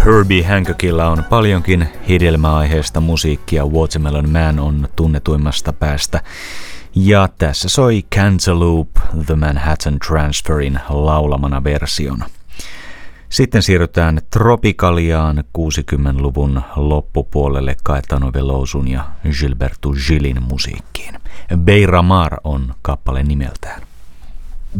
Herbie Hancockilla on paljonkin hedelmäaiheesta musiikkia. Watermelon Man on tunnetuimmasta päästä. Ja tässä soi Cantaloupe The Manhattan Transferin laulamana versiona. Sitten siirrytään Tropicaliaan 60-luvun loppupuolelle Caetano Velosun ja Gilberto Gilin musiikkiin. Beira Mar on kappale nimeltään.